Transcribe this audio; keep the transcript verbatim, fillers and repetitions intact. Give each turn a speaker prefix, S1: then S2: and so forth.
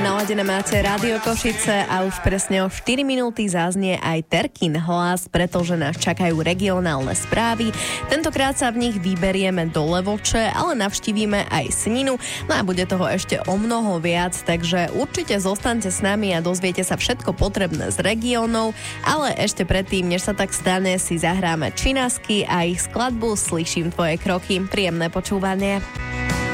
S1: Naladené máte Rádio Košice a už presne o štyri minúty zaznie aj Terkin hlas, pretože nás čakajú regionálne správy. Tentokrát sa v nich vyberieme do Levoče, ale navštívime aj Sninu. No a bude toho ešte o mnoho viac, takže určite zostaňte s nami a dozviete sa všetko potrebné z regiónov, ale ešte predtým, než sa tak stane, si zahráme Činasky a ich skladbu Slyším tvoje kroky. Príjemné počúvanie.